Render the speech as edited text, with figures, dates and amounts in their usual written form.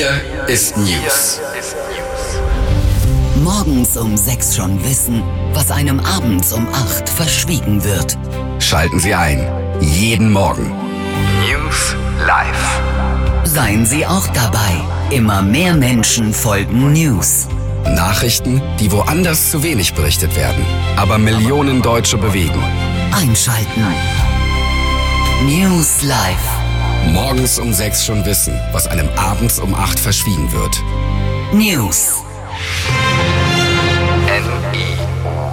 Hier ist News. Morgens um 6 schon wissen, was einem abends um 8 verschwiegen wird. Schalten Sie ein. Jeden Morgen. News live. Seien Sie auch dabei. Immer mehr Menschen folgen News. Nachrichten, die woanders zu wenig berichtet werden, aber Millionen Deutsche bewegen. Einschalten. News live. Morgens um 6 schon wissen, was einem abends um 8 verschwiegen wird. News.